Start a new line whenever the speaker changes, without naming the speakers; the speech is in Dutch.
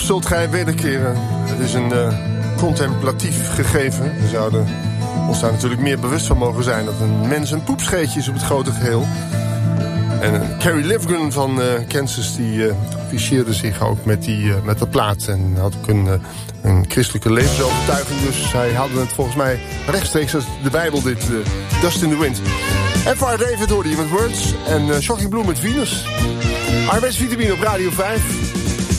zult gij wederkeren. Het is een contemplatief gegeven. We zouden ons daar natuurlijk meer bewust van mogen zijn dat een mens een poepscheetje is op het grote geheel. En Carrie Livgren van Kansas die afficheerde zich ook met de plaat. En had ook een christelijke levensovertuiging. Dus hij haalde het volgens mij rechtstreeks als de Bijbel dit Dust in the Wind. En Far David hoorde je met Words. En Shocking Blue met Venus. RMS Vitamine op Radio 5.